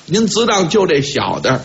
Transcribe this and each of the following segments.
您知道就这小的，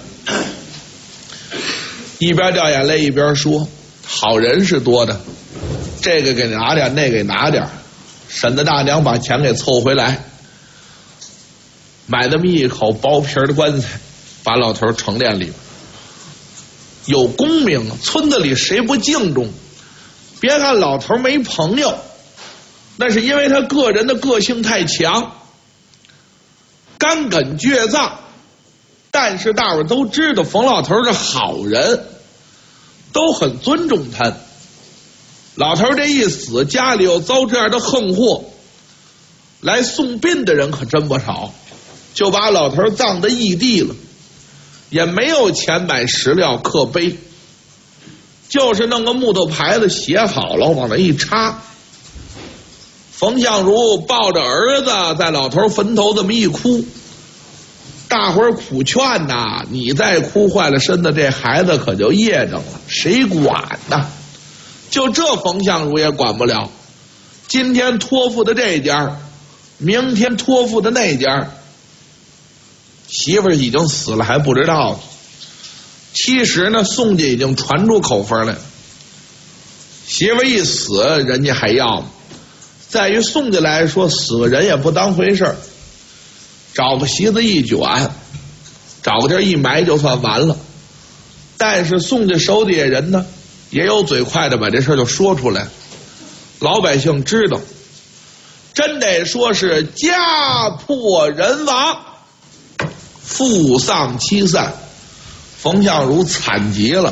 一边掉眼泪一边说，好人是多的，这个给拿点，那个给拿点，婶子大娘把钱给凑回来，买那么一口薄皮的棺材，把老头盛殓里边。有功名，村子里谁不敬重？别看老头没朋友，那是因为他个人的个性太强，干梗倔藏。但是大伙都知道冯老头是好人，都很尊重他。老头这一死，家里又遭这样的横祸，来送殡的人可真不少，就把老头葬在异地了，也没有钱买石料刻碑，就是弄个木头牌子写好了往那一插。冯相如抱着儿子在老头坟头这么一哭，大伙儿苦劝呐，你再哭坏了身子，这孩子可就噎着了，谁管呢？就这冯相如也管不了，今天托付的这家，明天托付的那家，媳妇儿已经死了还不知道。其实呢，宋家已经传出口风来了，媳妇儿一死人家还要，在于宋家来说，死个人也不当回事儿，找个席子一卷，找个地儿一埋就算完了。但是宋家手底下人呢，也有嘴快的把这事就说出来，老百姓知道，真得说是家破人亡，父丧妻散，冯相如惨极了，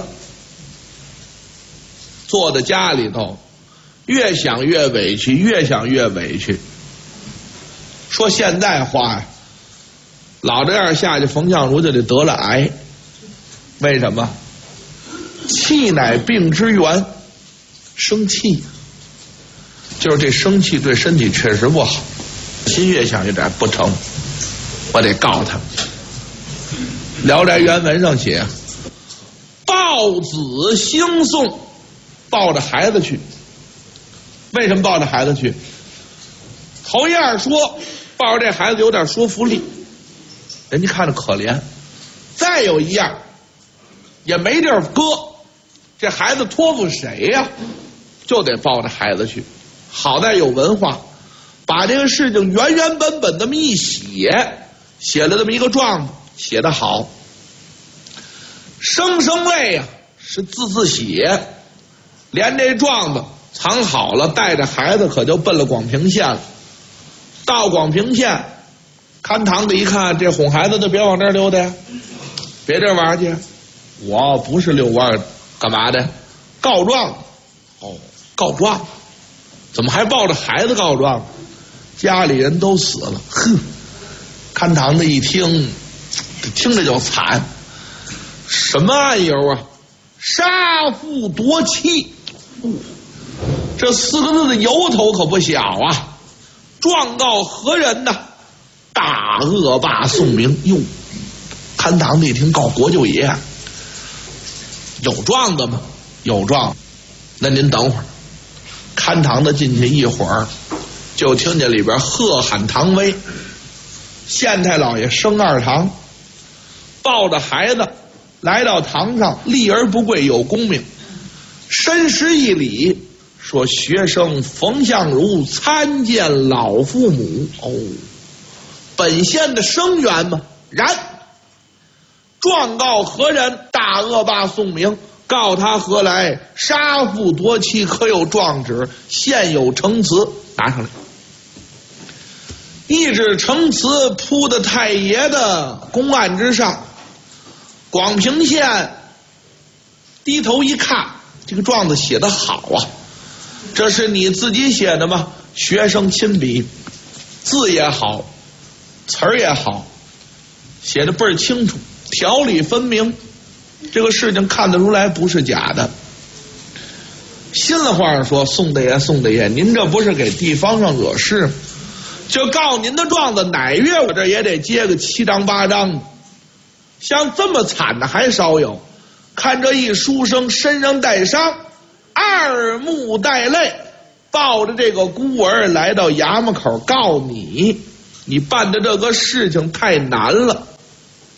坐在家里头，越想越委屈，越想越委屈。说现在话呀，老这样下去，冯相如就得得了癌。为什么？气乃病之源，生气，就是这生气对身体确实不好。心越想越点不成，我得告他。聊斋原文上写，抱子兴送，抱着孩子去。为什么抱着孩子去？头一样说抱着这孩子有点说服力，人家看着可怜。再有一样也没地儿搁，这孩子托付谁呀？就得抱着孩子去。好在有文化，把这个事情原原本本这么一写了这么一个状子，写得好。生生类呀，是字写，连这状子藏好了，带着孩子可就奔了广平县了。到广平县，看堂的一看，这哄孩子的别往这儿溜达呀，别这玩去。我不是遛弯的，干嘛的？告状。哦，告状，怎么还抱着孩子告状？家里人都死了。哼！看堂的一听，听着就惨。什么案由啊？杀父夺妻。这四个字的由头可不小啊！状告何人呢？大恶霸宋明。哟，看堂的一听，告国舅爷。有状的吗？有状。那您等会儿。看堂的进去一会儿，就听见里边喝喊唐威。县太老爷升二堂，抱着孩子来到堂上，立而不跪，有功名，深施一礼，说学生冯相如参见老父母。哦，本县的生源吗？然。状告何人？大恶霸宋明。告他何来？杀父夺妻，可有状纸？现有呈词，拿上来。一纸呈词铺在太爷的公案之上。广平县低头一看，这个状子写得好啊！这是你自己写的吗？学生亲笔，字也好，词儿也好，写得倍儿清楚，条理分明。这个事情看得出来不是假的。新的话说，宋大爷，您这不是给地方上惹事吗？就告您的状子，哪月我这也得接个7张8张。像这么惨的还少有。看这一书生身上带伤，二目带泪，抱着这个孤儿来到衙门口告你办的这个事情太难了。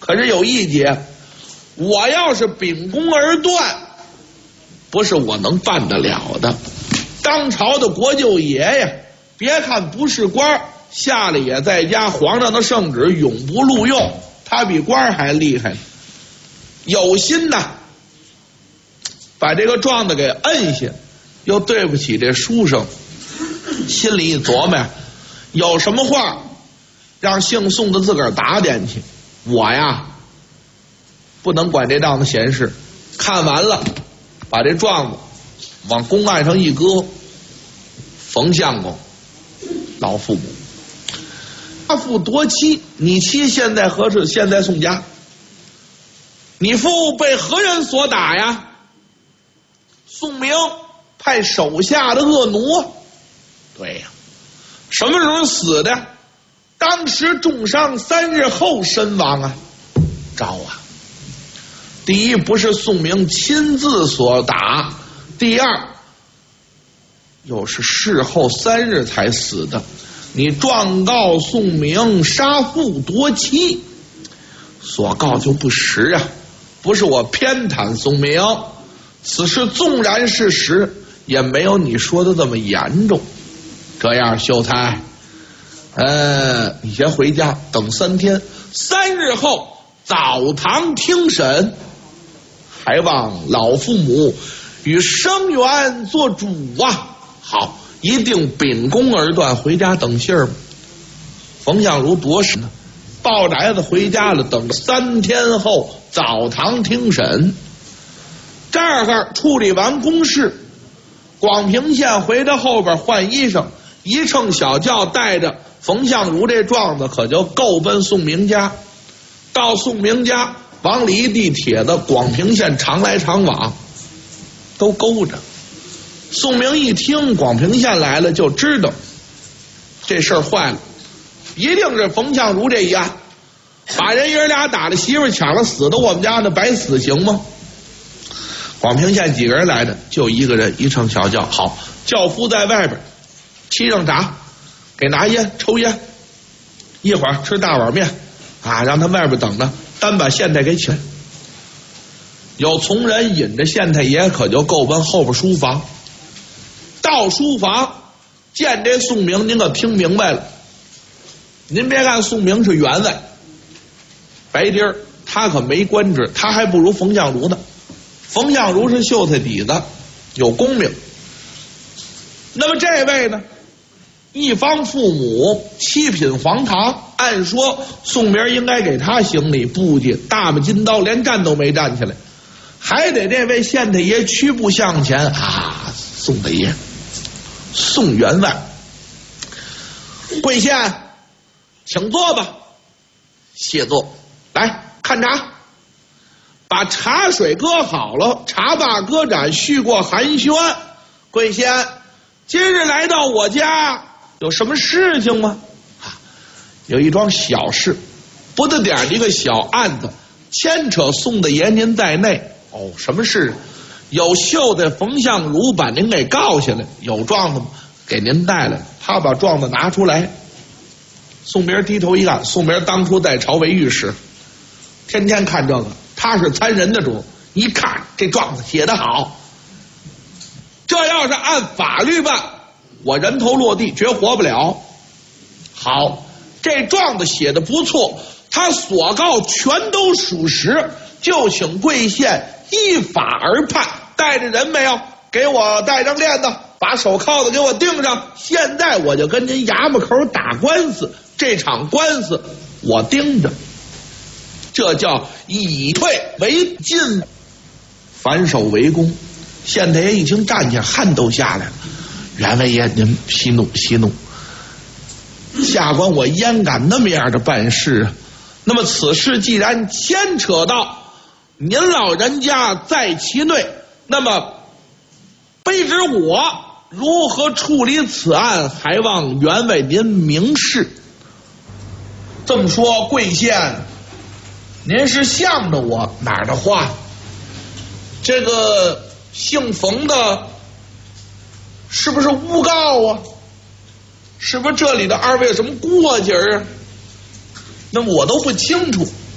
可是有一节，我要是秉公而断，不是我能办得了的。当朝的国舅爷呀，别看不是官，下了也在家，皇上的圣旨永不录用，他比官还厉害。有心呐，把这个状子给摁下，又对不起这书生，心里一琢磨呀，有什么话让姓宋的自个儿打点去，我呀不能管这档子闲事。看完了，把这状子往公案上一搁，冯相公，老父母，他父夺妻，你妻现在何事？现在宋家。你父被何人所打呀？宋明派手下的恶奴。对呀，什么时候死的？当时重伤，3日后身亡啊。招啊！第一，不是宋明亲自所打；第二，又是事后3日才死的。你状告宋明杀父夺妻，所告就不实啊！不是我偏袒宋明，此事纵然是实，也没有你说的这么严重。这样，秀才，你先回家等3天，3日后早堂听审，还望老父母与生源做主啊！好，一定秉公而断，回家等信儿吧。冯相如多时呢，抱宅子回家了，等3天后早堂听审。这儿处理完公事，广平县回到后边换衣裳，一乘小轿带着冯相如这状子，可就够奔宋明家。到宋明家，往里一递帖子，广平县常来常往，都勾着。宋明一听广平县来了，就知道这事儿坏了，一定是冯相如这一案，把人爷俩打了，媳妇抢了，死的我们家那白死行吗？广平县几个人来的？就一个人，一乘小轿。好，轿夫在外边沏上闸，给拿烟抽烟，一会儿吃大碗面啊，让他外边等着，单把县太给请。有从人引着县太爷，可就够奔后边书房。到书房见这宋明，您可听明白了。您别看宋明是员外白丁儿，他可没官职，他还不如冯相如呢。冯相如是秀才底子，有功名。那么这位呢，一方父母7品黄堂，按说宋明应该给他行礼，不介，大把金刀，连站都没站起来，还得这位县太爷屈步向前啊！宋太爷，宋员外，贵县，请坐吧。谢座。来看茶，把茶水搁好了，茶罢搁盏，续过寒暄。贵县，今日来到我家，有什么事情吗？有一桩小事，不得点的一个小案子，牵扯宋大爷您在内。哦，什么事？有秀才冯相如把您给告下来，有状子吗？给您带来了。他把状子拿出来，宋明低头一看，宋明当初在朝为御史，天天看这个，他是参人的主，一看这状子写得好，这要是按法律办，我人头落地，绝活不了。好，这状子写得不错，他所告全都属实，就请贵县依法而判。带着人没有？给我带上链子，把手铐子给我钉上。现在我就跟您衙门口打官司，这场官司我盯着，这叫以退为进，反手为攻。县太爷一听，站起来，汗都下来了。员外爷，您息怒息怒，下官我焉敢那么样的办事啊？那么此事既然牵扯到您老人家在其内，那么卑职我如何处理此案，还望员外您明示。这么说，贵县，您是向着我哪儿的话？这个姓冯的，是不是诬告啊？是不是这里的二位有什么过节啊？那么我都不清楚。